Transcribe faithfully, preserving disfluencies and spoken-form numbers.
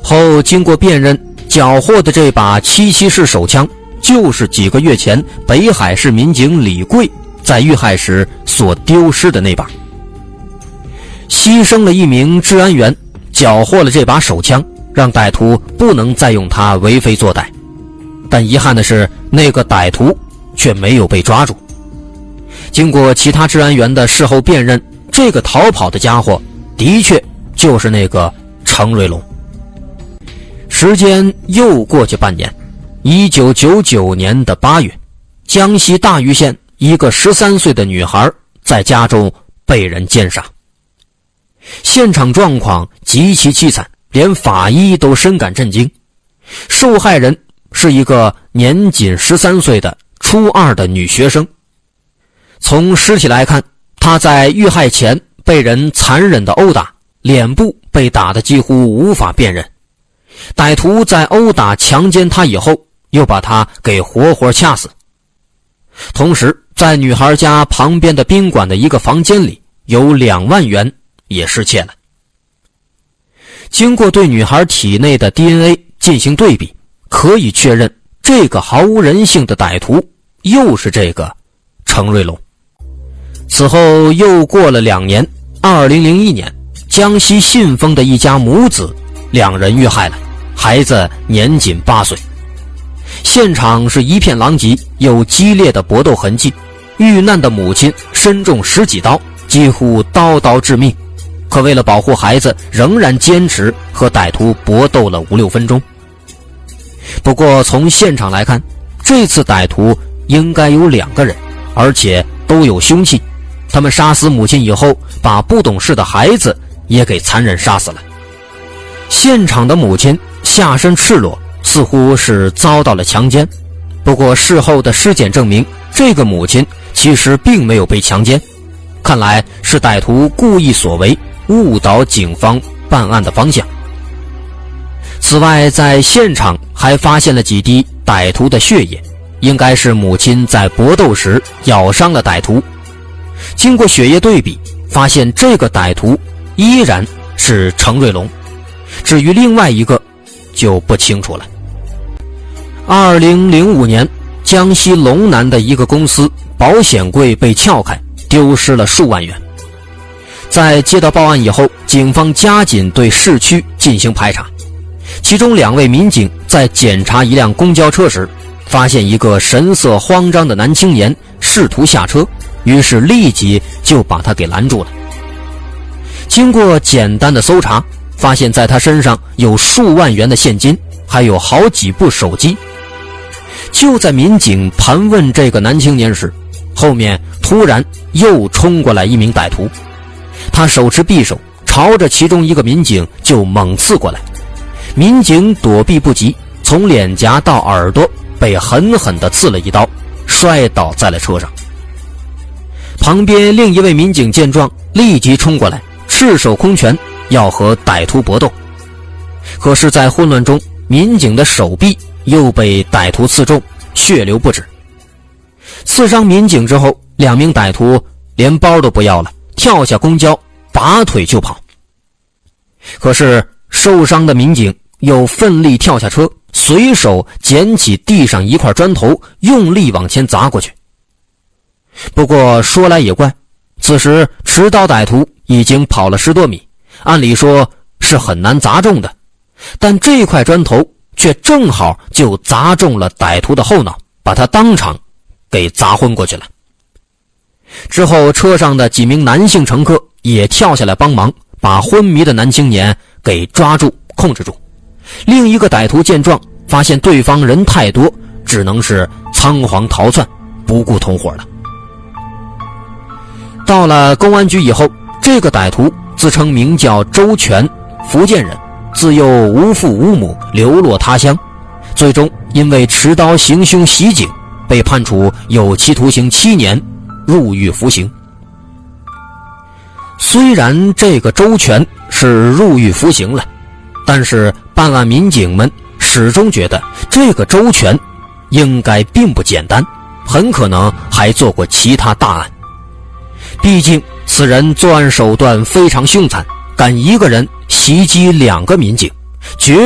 后经过辨认，缴获的这把七七式手枪就是几个月前北海市民警李贵在遇害时所丢失的那把。牺牲了一名治安员，缴获了这把手枪，让歹徒不能再用它为非作歹。但遗憾的是，那个歹徒却没有被抓住。经过其他治安员的事后辨认，这个逃跑的家伙的确就是那个程瑞龙。时间又过去半年，一九九九年的八月，江西大余县一个十三岁的女孩在家中被人奸杀。现场状况极其凄惨，连法医都深感震惊。受害人是一个年仅十三岁的初二的女学生。从尸体来看，她在遇害前被人残忍地殴打，脸部被打得几乎无法辨认。歹徒在殴打强奸她以后，又把她给活活掐死。同时，在女孩家旁边的宾馆的一个房间里，有两万元也失窃了。经过对女孩体内的 D N A 进行对比，可以确认这个毫无人性的歹徒又是这个程瑞龙。此后又过了两年，二零零一年，江西信丰的一家母子两人遇害了，孩子年仅八岁。现场是一片狼藉，有激烈的搏斗痕迹，遇难的母亲身中十几刀，几乎刀刀致命，可为了保护孩子，仍然坚持和歹徒搏斗了五六分钟。不过从现场来看，这次歹徒应该有两个人，而且都有凶器。他们杀死母亲以后，把不懂事的孩子也给残忍杀死了。现场的母亲下身赤裸，似乎是遭到了强奸。不过事后的尸检证明，这个母亲其实并没有被强奸，看来是歹徒故意所为，误导警方办案的方向。此外，在现场还发现了几滴歹徒的血液，应该是母亲在搏斗时咬伤了歹徒。经过血液对比，发现这个歹徒依然是程瑞龙，至于另外一个就不清楚了。二零零五年，江西龙南的一个公司保险柜被撬开，丢失了数万元。在接到报案以后，警方加紧对市区进行排查。其中两位民警在检查一辆公交车时，发现一个神色慌张的男青年试图下车，于是立即就把他给拦住了。经过简单的搜查，发现在他身上有数万元的现金，还有好几部手机。就在民警盘问这个男青年时，后面突然又冲过来一名歹徒，他手持匕首，朝着其中一个民警就猛刺过来。民警躲避不及，从脸颊到耳朵被狠狠地刺了一刀，摔倒在了车上。旁边另一位民警见状，立即冲过来，赤手空拳要和歹徒搏斗。可是在混乱中，民警的手臂又被歹徒刺中，血流不止。刺伤民警之后，两名歹徒连包都不要了，跳下公交，拔腿就跑。可是受伤的民警又奋力跳下车，随手捡起地上一块砖头，用力往前砸过去。不过说来也怪，此时持刀歹徒已经跑了十多米，按理说是很难砸中的，但这块砖头却正好就砸中了歹徒的后脑，把他当场给砸昏过去了。之后车上的几名男性乘客也跳下来帮忙，把昏迷的男青年给抓住控制住。另一个歹徒见状，发现对方人太多，只能是仓皇逃窜，不顾同伙了。到了公安局以后，这个歹徒自称名叫周全，福建人，自幼无父无母，流落他乡，最终因为持刀行凶袭警，被判处有期徒刑七年，入狱服刑。虽然这个周全是入狱服刑了，但是办案民警们始终觉得这个周全应该并不简单，很可能还做过其他大案。毕竟此人作案手段非常凶残，敢一个人袭击两个民警，绝